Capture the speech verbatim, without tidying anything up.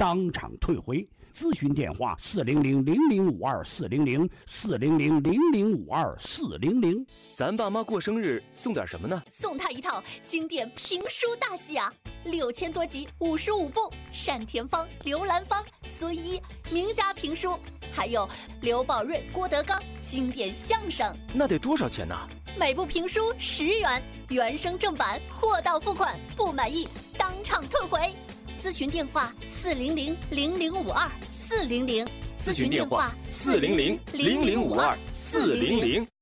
当场退回。咨询电话：四零零零零五二四零零四零零零零五二四零零。 咱爸妈过生日送点什么呢？ 送他一套经典评书大戏啊，六千多集，五十五部，单田芳、刘兰芳、孙一名家评书，还有刘宝瑞、郭德纲经典相声。 那得多少钱呢？ 每部评书十元，原声正版，货到付款，不满意当场退回。咨询电话：四零零零零五二四零零。 咨询电话：四零零零零五二四零零。